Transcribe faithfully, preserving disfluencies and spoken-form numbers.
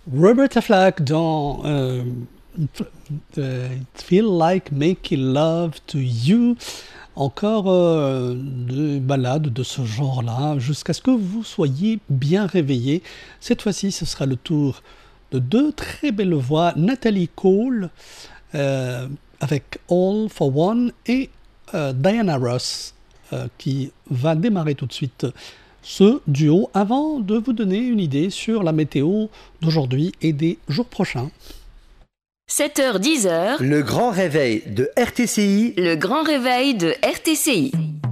Roberta Flack dans euh, euh, It Feel Like Making Love to You. Encore euh, des ballades de ce genre-là, jusqu'à ce que vous soyez bien réveillés. Cette fois-ci, ce sera le tour de deux très belles voix, Natalie Cole euh, avec All for One et euh, Diana Ross euh, qui va démarrer tout de suite ce duo avant de vous donner une idée sur la météo d'aujourd'hui et des jours prochains. sept heures dix. Le grand réveil de R T C I. Le grand réveil de R T C I.